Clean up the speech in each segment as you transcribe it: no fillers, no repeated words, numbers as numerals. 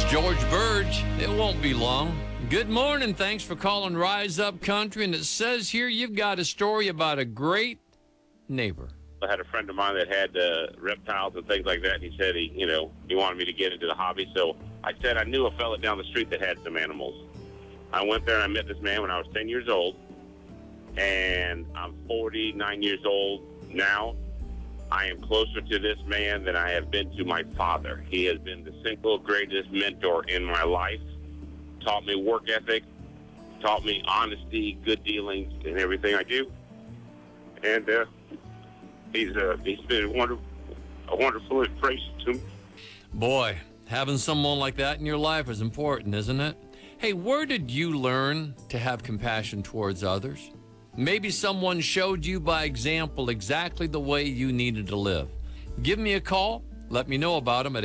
is George Burge. It won't be long. Good morning. Thanks for calling Rise Up Country. And it says here you've got a story about a great neighbor. I had a friend of mine that had reptiles and things like that. And he said he wanted me to get into the hobby. So I said I knew a fella down the street that had some animals. I went there and I met this man when I was 10 years old. And I'm 49 years old now. I am closer to this man than I have been to my father. He has been the single greatest mentor in my life. Taught me work ethic, taught me honesty, good dealings, and everything I do. And he's been a wonderful inspiration to me. Boy, having someone like that in your life is important, isn't it? Hey, where did you learn to have compassion towards others? Maybe someone showed you by example exactly the way you needed to live. Give me a call. Let me know about them at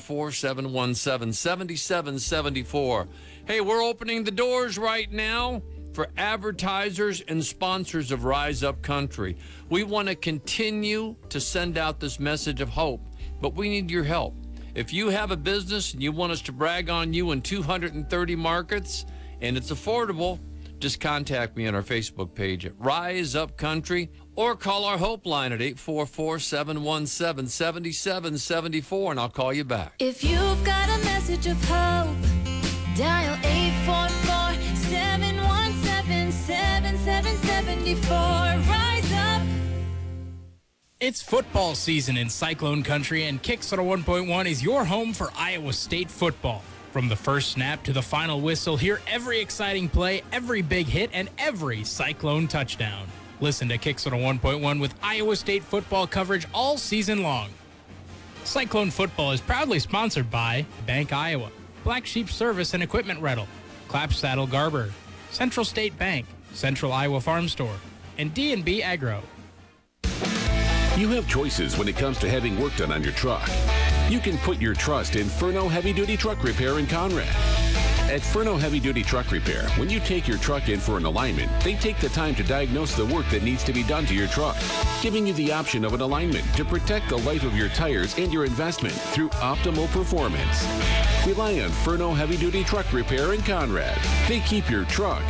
844-717-7774. Hey, we're opening the doors right now for advertisers and sponsors of Rise Up Country. We want to continue to send out this message of hope, but we need your help. If you have a business and you want us to brag on you in 230 markets and it's affordable, just contact me on our Facebook page at Rise Up Country or call our Hope line at 844-717-7774 and I'll call you back. If you've got a message of hope, dial 844-717-7774. Rise up. It's football season in Cyclone Country, and Kicks 101.1 is your home for Iowa State football. From the first snap to the final whistle, hear every exciting play, every big hit, and every Cyclone touchdown. Listen to Kicks 101.1 with Iowa State football coverage all season long. Cyclone football is proudly sponsored by Bank Iowa, Black Sheep Service and Equipment Rental, Clap Saddle Garber, Central State Bank, Central Iowa Farm Store, and D&B Agro. You have choices when it comes to having work done on your truck. You can put your trust in Furno Heavy Duty Truck Repair in Conrad. At Furno Heavy Duty Truck Repair, when you take your truck in for an alignment, they take the time to diagnose the work that needs to be done to your truck, giving you the option of an alignment to protect the life of your tires and your investment through optimal performance. Rely on Furno Heavy Duty Truck Repair in Conrad. They keep your truck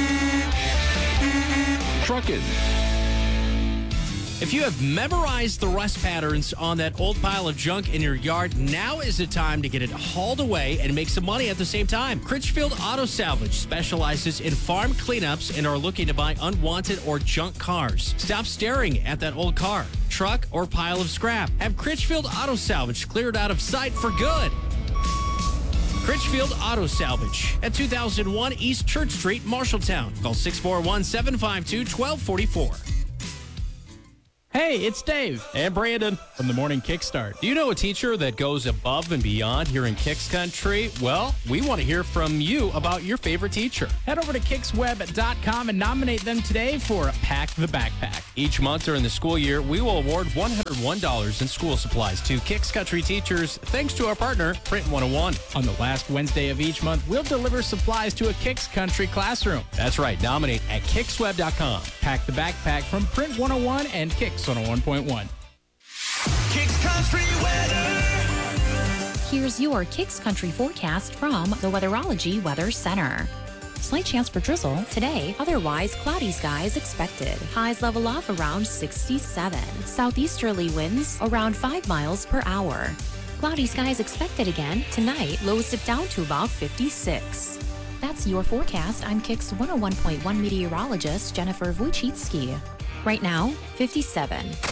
trucking. If you have memorized the rust patterns on that old pile of junk in your yard, now is the time to get it hauled away and make some money at the same time. Critchfield Auto Salvage specializes in farm cleanups and are looking to buy unwanted or junk cars. Stop staring at that old car, truck, or pile of scrap. Have Critchfield Auto Salvage cleared out of sight for good. Critchfield Auto Salvage at 2001 East Church Street, Marshalltown. Call 641-752-1244. Hey, it's Dave. And Brandon. From the Morning Kickstart. Do you know a teacher that goes above and beyond here in Kicks Country? Well, we want to hear from you about your favorite teacher. Head over to kicksweb.com and nominate them today for Pack the Backpack. Each month during the school year, we will award $101 in school supplies to Kicks Country teachers thanks to our partner, Print 101. On the last Wednesday of each month, we'll deliver supplies to a Kicks Country classroom. That's right. Nominate at kicksweb.com. Pack the Backpack from Print 101 and Kicks 101.1. Kicks Country weather. Here's your Kicks Country forecast from the Weatherology Weather Center. Slight chance for drizzle today, otherwise cloudy skies expected. Highs level off around 67. Southeasterly winds around 5 miles per hour. Cloudy skies expected again tonight, lows dip down to about 56. That's your forecast. I'm Kicks 101.1 meteorologist Jennifer Wojcicki. Right now, 57. Number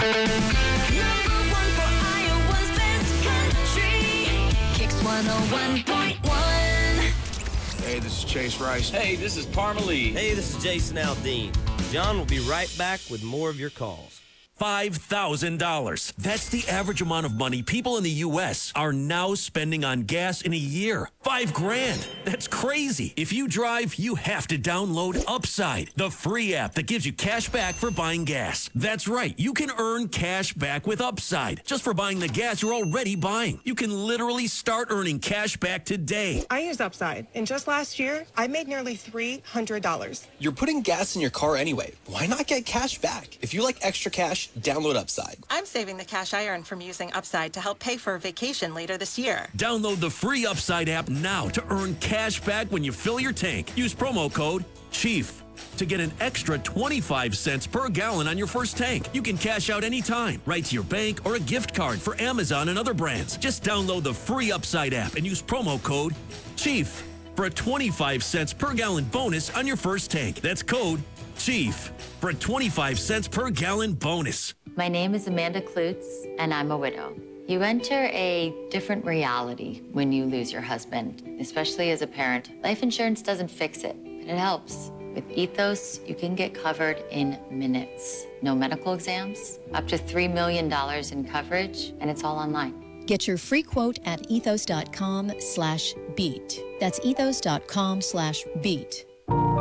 one for Iowa's best country. Kicks 101.1. Hey, this is Chase Rice. Hey, this is Parmalee. Hey, this is Jason Aldean. John will be right back with more of your calls. $5,000. That's the average amount of money people in the U.S. are now spending on gas in a year. $5,000. That's crazy. If you drive, you have to download Upside, the free app that gives you cash back for buying gas. That's right. You can earn cash back with Upside just for buying the gas you're already buying. You can literally start earning cash back today. I use Upside, and just last year, I made nearly $300. You're putting gas in your car anyway. Why not get cash back? If you like extra cash, Download Upside. I'm saving the cash I earn from using Upside to help pay for a vacation later this year. Download the free Upside app now to earn cash back when you fill your tank. Use promo code CHIEF to get an extra 25 cents per gallon on your first tank. You can cash out anytime, right to your bank or a gift card for Amazon and other brands. Just download the free Upside app and use promo code CHIEF for a 25 cents per gallon bonus on your first tank. That's code CHIEF for a 25 cents per gallon bonus. My name is Amanda Klutz, and I'm a widow. You enter a different reality when you lose your husband, especially as a parent. Life insurance doesn't fix it, but it helps. With Ethos, you can get covered in minutes. No medical exams, up to $3 million in coverage, and it's all online. Get your free quote at ethos.com/beat. That's ethos.com/beat.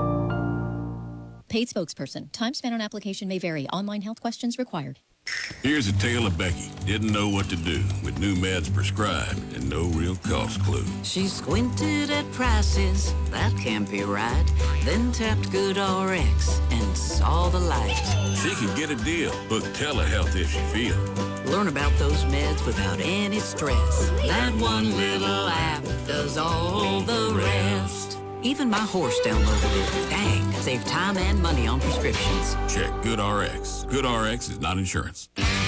Paid spokesperson. Time spent on application may vary. Online health questions required. Here's a tale of Becky. Didn't know what to do with new meds prescribed and no real cost clue. She squinted at prices, that can't be right. Then tapped GoodRx and saw the light. She can get a deal. Book telehealth if she feels. Learn about those meds without any stress. That one little app does all the rest. Even my horse downloaded it. Dang, save time and money on prescriptions. Check GoodRx. GoodRx is not insurance.